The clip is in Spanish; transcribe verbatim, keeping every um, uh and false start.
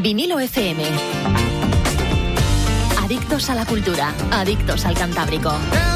Vinilo F M. Adictos a la cultura, adictos al Cantábrico.